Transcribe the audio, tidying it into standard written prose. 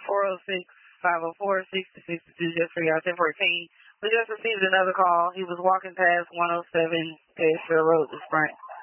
406-504-6062, just for y'all, 1014. We just received another call. He was walking past 107 Asheville Road this Sprint.